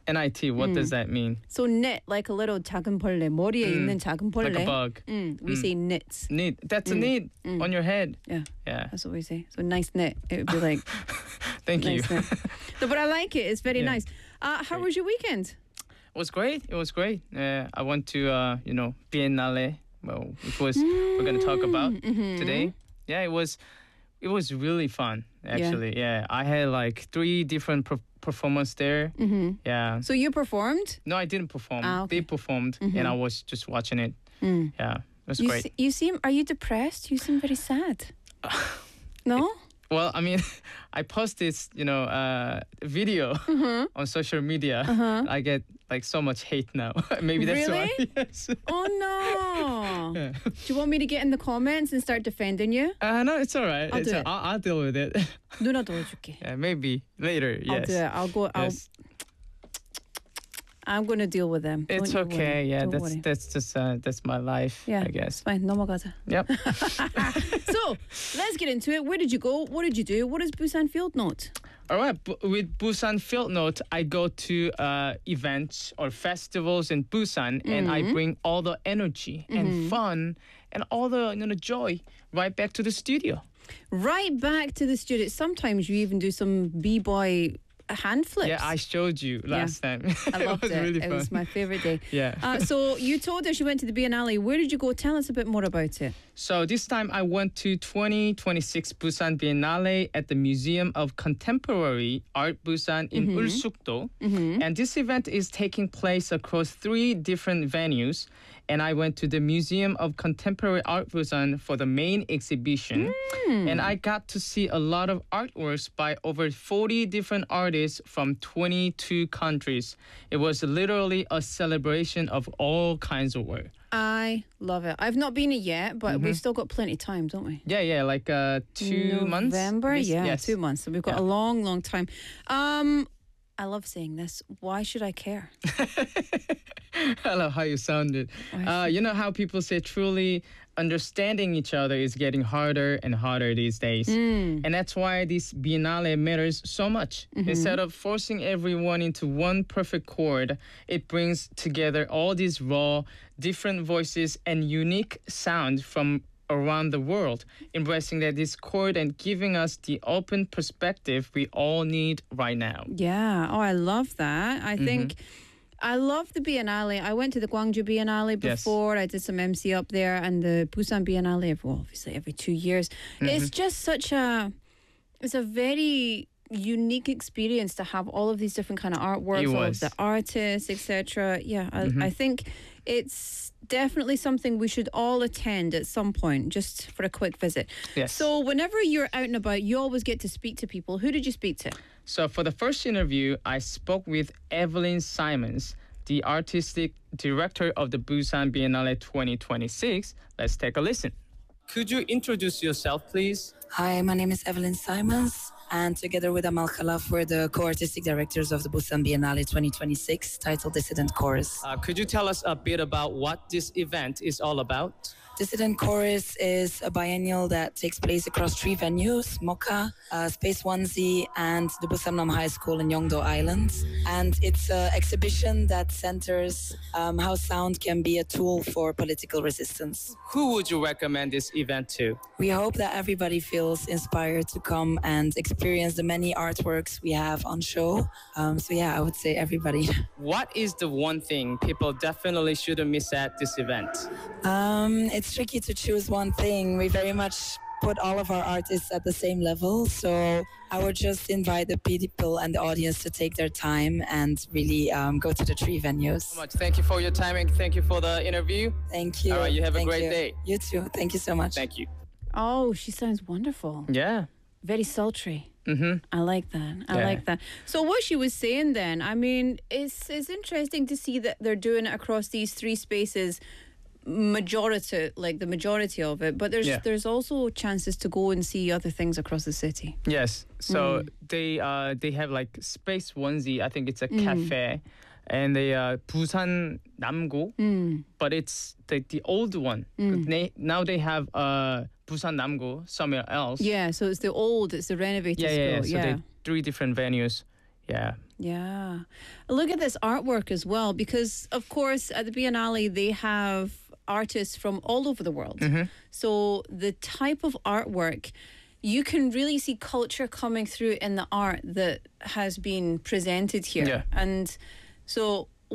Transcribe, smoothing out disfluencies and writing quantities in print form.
NIT, what does that mean? So knit, like a little 작은 벌레, 머리에 있는 작은 벌레. Like a bug. We say knits. Knit. That's a knit on your head. Yeah. Yeah. That's what we say. So nice knit. It would be like. Thank you. Nice knit. No, but I like it. It's very Yeah. nice. How was your weekend? It was great. It was great. I went to Biennale. Well, it was we're gonna talk about today. Yeah, it was really fun actually. Yeah, I had like 3 different performances there. Yeah. So you performed? No, I didn't perform. Okay. They performed, and I was just watching it. Yeah, it was great. You seem. Are you depressed? You seem very sad. No. Well, I mean, I post this, video on social media. I get like so much hate now. Maybe that's why. Really? Yes. Oh no. Yeah. Do you want me to get in the comments and start defending you? No, it's all right. I'll do it. I'll deal with it. 누나 도와줄게. Yeah, maybe later. I'll Yes. do it. Yes. I'm going to deal with them. It's Don't you okay. worry. Yeah, Don't worry. that's just that's my life. Yeah, I guess. Fine, 넘어가자. Yep. So, let's get into it. Where did you go? What did you do? What is Busan Field Note? All right. With Busan Field Note, I go to events or festivals in Busan, and I bring all the energy and fun and all the joy right back to the studio. Right back to the studio. Sometimes you even do some b-boy hand flips. Yeah, I showed you last time. I loved it. Was really it fun. was my favorite day. Yeah. So you told us you went to the Biennale. Where did you go? Tell us a bit more about it. So this time I went to 2026 Busan Biennale at the Museum of Contemporary Art Busan in Ulsukdo. And this event is taking place across 3 different venues. And I went to the Museum of Contemporary Art Busan for the main exhibition. And I got to see a lot of artworks by over 40 different artists from 22 countries. It was literally a celebration of all kinds of work. I love it. I've not been it yet, but we've still got plenty of time, don't we? Yeah, like 2 months. November, yeah, Yes. 2 months. So we've got a long, long time. I love saying this. Why should I care? I love how you sounded. You know how people say truly understanding each other is getting harder and harder these days. And that's why this Biennale matters so much. Instead of forcing everyone into one perfect chord, it brings together all these raw, different voices and unique sound from around the world, embracing that discord and giving us the open perspective we all need right now. Yeah. Oh, I love that. I think I love the Biennale. I went to the Gwangju Biennale before. I did some MC up there, and the Busan Biennale, well, obviously every 2 years. It's just it's a very unique experience to have all of these different kind of artworks, all of the artists, etc. Yeah, I think it's definitely something we should all attend at some point, just for a quick visit. Yes. So whenever you're out and about, you always get to speak to people. Who did you speak to? So for the first interview, I spoke with Evelyn Simons, the artistic director of the Busan Biennale 2026. Let's take a listen. Could you introduce yourself, please? Hi, my name is Evelyn Simons, and together with Amal Khalaf, we're the co-artistic directors of the Busan Biennale 2026, titled Dissident Chorus. Could you tell us a bit about what this event is all about? Dissident Chorus is a biennial that takes place across 3 venues, Mocha, Space Onesie, and the Busan High School in Yeongdo Islands. And it's an exhibition that centers how sound can be a tool for political resistance. Who would you recommend this event to? We hope that everybody feels inspired to come and experience the many artworks we have on show. So yeah, I would say everybody. What is the one thing people definitely shouldn't miss at this event? It's tricky to choose one thing. We very much put all of our artists at the same level. So I would just invite the people and the audience to take their time and really go to the 3 venues. So much. Thank you for your time and thank you for the interview. Thank you. All right, you have a great day. You too. Thank you so much. Thank you. Oh, she sounds wonderful. Yeah. Very sultry. Mm-hmm. I like that. I like that. So what she was saying then, I mean, it's interesting to see that they're doing it across these 3 spaces, the majority of it, but there's also chances to go and see other things across the city. Yes. So they have like Space Onesie. I think it's a cafe. And they Busan Namgo, but it's the old one. Now they have Busan Namgo somewhere else. Yeah, so it's the renovated school. So they 3 different venues. Yeah. Yeah. Look at this artwork as well, because, of course, at the Biennale, they have artists from all over the world. So the type of artwork, you can really see culture coming through in the art that has been presented here. Yeah. And so